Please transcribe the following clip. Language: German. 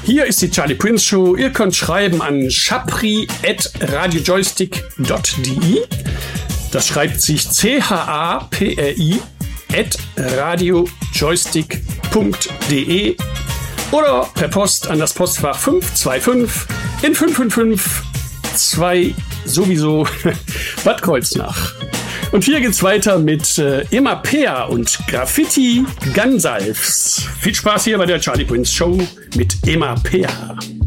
Hier ist die Charlie Prince Show. Ihr könnt schreiben an chapri@radiojoystick.de. Das schreibt sich CHAPRI @radiojoystick.de oder per Post an das Postfach 525 in 5552 sowieso Bad Kreuznach. Und hier geht's weiter mit Emma Peer und Graffiti Gunsalves. Viel Spaß hier bei der Charlie Prince Show mit Emma Peer.